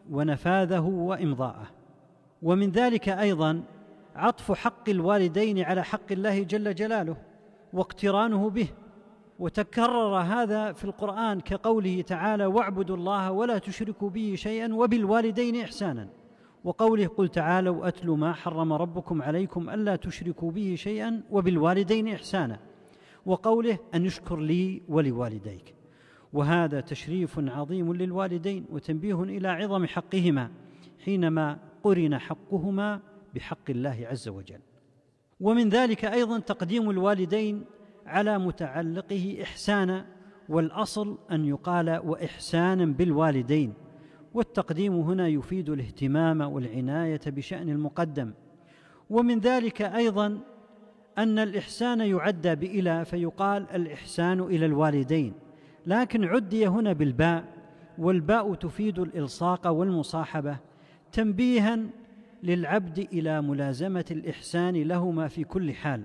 ونفاذه وإمضاءه. ومن ذلك أيضا عطف حق الوالدين على حق الله جل جلاله واقترانه به، وتكرر هذا في القرآن كقوله تعالى: واعبدوا الله ولا تشركوا به شيئا وبالوالدين إحسانا، وقوله: قل تعالوا أتل ما حرم ربكم عليكم ألا تشركوا به شيئا وبالوالدين إحسانا، وقوله: أن اشكر لي ولوالديك. وهذا تشريف عظيم للوالدين وتنبيه إلى عظم حقهما حينما قرن حقهما بحق الله عز وجل. ومن ذلك أيضا تقديم الوالدين على متعلقه إحسانا، والأصل أن يقال وإحسانا بالوالدين، والتقديم هنا يفيد الاهتمام والعناية بشأن المقدم. ومن ذلك أيضا أن الإحسان يعدى بإلى فيقال الإحسان إلى الوالدين، لكن عدي هنا بالباء، والباء تفيد الإلصاق والمصاحبة تنبيها للعبد إلى ملازمة الإحسان لهما في كل حال.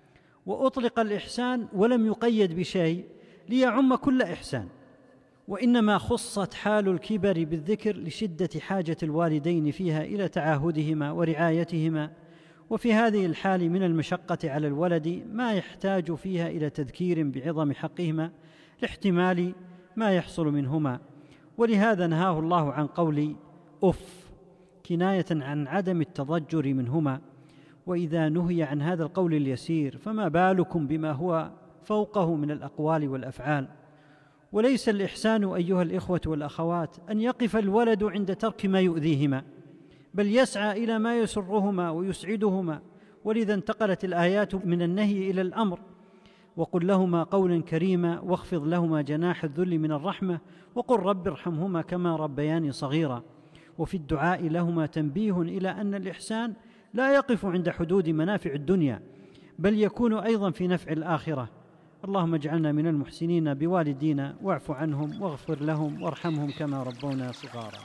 وأطلق الإحسان ولم يقيد بشيء ليعم كل إحسان، وإنما خصت حال الكبر بالذكر لشدة حاجة الوالدين فيها إلى تعاهدهما ورعايتهما، وفي هذه الحال من المشقة على الولد ما يحتاج فيها إلى تذكير بعظم حقهما لاحتمال ما يحصل منهما. ولهذا نهاه الله عن قول أف كناية عن عدم التضجر منهما. وإذا نهي عن هذا القول اليسير فما بالكم بما هو فوقه من الأقوال والأفعال. وليس الإحسان أيها الإخوة والأخوات أن يقف الولد عند ترك ما يؤذيهما، بل يسعى إلى ما يسرهما ويسعدهما. ولذا انتقلت الآيات من النهي إلى الأمر: وقل لهما قولا كريما واخفض لهما جناح الذل من الرحمة وقل رب ارحمهما كما ربياني صغيرا. وفي الدعاء لهما تنبيه إلى أن الإحسان لا يقف عند حدود منافع الدنيا، بل يكون أيضا في نفع الآخرة. اللهم اجعلنا من المحسنين بوالدينا واعف عنهم واغفر لهم وارحمهم كما ربونا صغارا.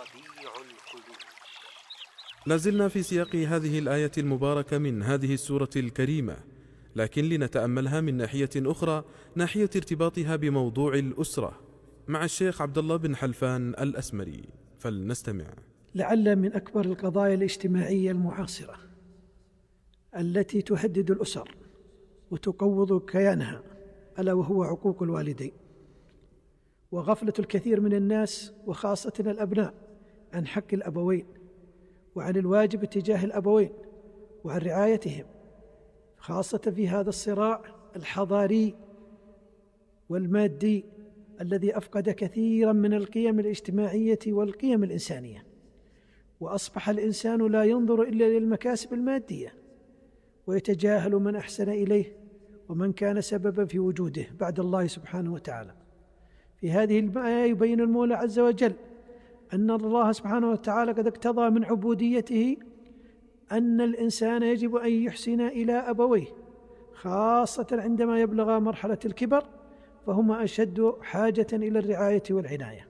لازلنا في سياق هذه الآية المباركة من هذه السورة الكريمة، لكن لنتأملها من ناحية أخرى، ناحية ارتباطها بموضوع الأسرة، مع الشيخ عبد الله بن حلفان الأسمري. فلنستمع. لعل من أكبر القضايا الاجتماعية المعاصرة التي تهدد الأسر وتقوض كيانها ألا وهو عقوق الوالدين، وغفلة الكثير من الناس وخاصة الأبناء عن حق الأبوين وعن الواجب تجاه الأبوين وعن رعايتهم، خاصة في هذا الصراع الحضاري والمادي الذي أفقد كثيرا من القيم الاجتماعية والقيم الإنسانية، وأصبح الإنسان لا ينظر إلا للمكاسب المادية ويتجاهل من أحسن إليه ومن كان سببا في وجوده بعد الله سبحانه وتعالى. في هذه الآية يبين المولى عز وجل أن الله سبحانه وتعالى قد اقتضى من عبوديته أن الإنسان يجب أن يحسن إلى أبويه، خاصة عندما يبلغ مرحلة الكبر فهما أشد حاجة إلى الرعاية والعناية.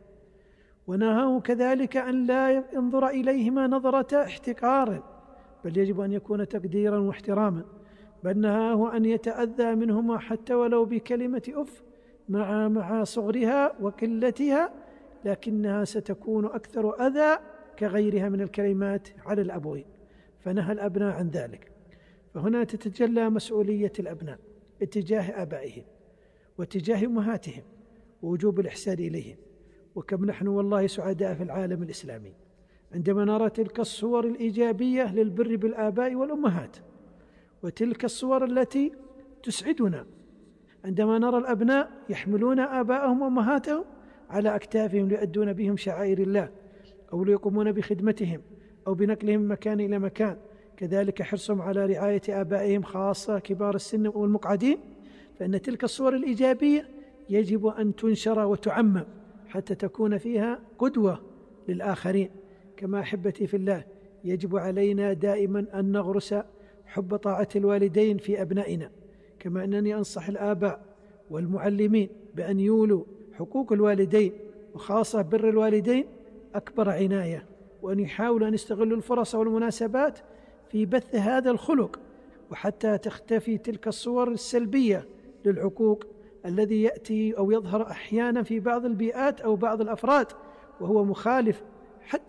ونهاه كذلك أن لا ينظر إليهما نظرة احتقار، بل يجب أن يكون تقديرا واحتراما، بل نهاه أن يتأذى منهما حتى ولو بكلمة أف مع صغرها وقلتها، لكنها ستكون أكثر أذى كغيرها من الكلمات على الأبوين، فنهى الأبناء عن ذلك. فهنا تتجلى مسؤولية الأبناء اتجاه آبائهم واتجاه أمهاتهم ووجوب الإحسان إليهم. وكم نحن والله سعداء في العالم الإسلامي عندما نرى تلك الصور الإيجابية للبر بالآباء والأمهات، وتلك الصور التي تسعدنا عندما نرى الأبناء يحملون آباءهم وأمهاتهم على أكتافهم ليؤدون بهم شعائر الله، أو ليقومون بخدمتهم أو بنقلهم من مكان إلى مكان. كذلك حرصهم على رعاية آبائهم خاصة كبار السن والمقعدين، فإن تلك الصور الإيجابية يجب أن تنشر وتعمم حتى تكون فيها قدوة للآخرين. كما أحبتي في الله، يجب علينا دائما أن نغرس حب طاعة الوالدين في أبنائنا، كما أنني أنصح الآباء والمعلمين بأن يولوا حقوق الوالدين وخاصة بر الوالدين أكبر عناية، وأن يحاولوا أن يستغلوا الفرص والمناسبات في بث هذا الخلق، وحتى تختفي تلك الصور السلبية للعقوق الذي يأتي أو يظهر أحيانا في بعض البيئات أو بعض الأفراد، وهو مخالف